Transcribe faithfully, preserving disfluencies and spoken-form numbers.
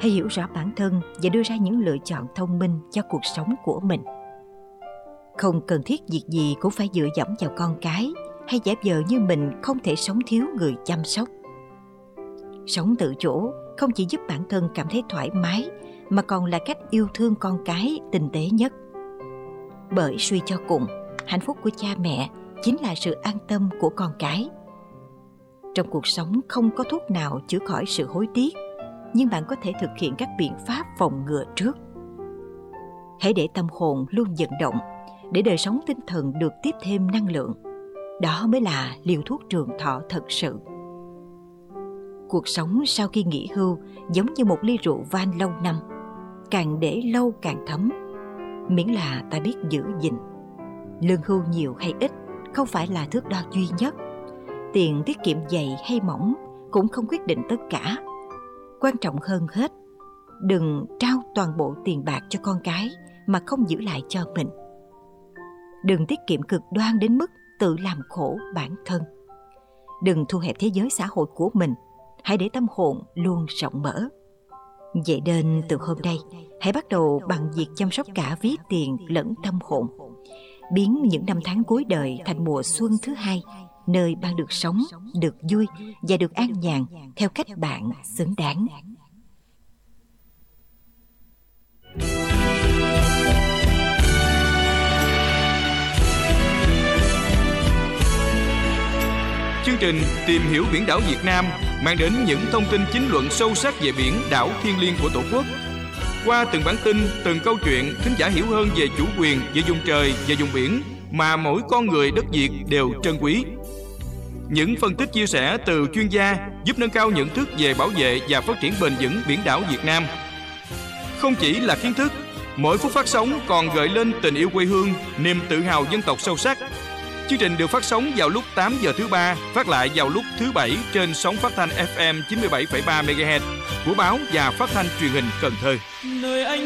Hãy hiểu rõ bản thân và đưa ra những lựa chọn thông minh cho cuộc sống của mình. Không cần thiết việc gì cũng phải dựa dẫm vào con cái hay giả vờ như mình không thể sống thiếu người chăm sóc. Sống tự chủ không chỉ giúp bản thân cảm thấy thoải mái mà còn là cách yêu thương con cái tinh tế nhất. Bởi suy cho cùng, hạnh phúc của cha mẹ chính là sự an tâm của con cái. Trong cuộc sống không có thuốc nào chữa khỏi sự hối tiếc, nhưng bạn có thể thực hiện các biện pháp phòng ngừa trước. Hãy để tâm hồn luôn vận động, để đời sống tinh thần được tiếp thêm năng lượng. Đó mới là liều thuốc trường thọ thật sự. Cuộc sống sau khi nghỉ hưu giống như một ly rượu vang lâu năm, càng để lâu càng thấm, miễn là ta biết giữ gìn. Lương hưu nhiều hay ít không phải là thước đo duy nhất. Tiền tiết kiệm dày hay mỏng cũng không quyết định tất cả. Quan trọng hơn hết, đừng trao toàn bộ tiền bạc cho con cái mà không giữ lại cho mình. Đừng tiết kiệm cực đoan đến mức tự làm khổ bản thân. Đừng thu hẹp thế giới xã hội của mình. Hãy để tâm hồn luôn rộng mở. Vậy nên từ hôm nay, hãy bắt đầu bằng việc chăm sóc cả ví tiền lẫn tâm hồn. Biến những năm tháng cuối đời thành mùa xuân thứ hai, nơi bạn được sống, được vui và được an nhàn theo cách bạn xứng đáng. Chương trình Tìm hiểu biển đảo Việt Nam mang đến những thông tin chính luận sâu sắc về biển đảo thiêng liêng của Tổ quốc. Qua từng bản tin, từng câu chuyện, thính giả hiểu hơn về chủ quyền, về vùng trời và vùng biển mà mỗi con người đất Việt đều trân quý. Những phân tích chia sẻ từ chuyên gia giúp nâng cao nhận thức về bảo vệ và phát triển bền vững biển đảo Việt Nam. Không chỉ là kiến thức, mỗi phút phát sóng còn gợi lên tình yêu quê hương, niềm tự hào dân tộc sâu sắc. Chương trình được phát sóng vào lúc tám giờ thứ ba, phát lại vào lúc thứ bảy trên sóng phát thanh ép em chín mươi bảy phẩy ba mê ga héc của báo và phát thanh truyền hình Cần Thơ. Nơi anh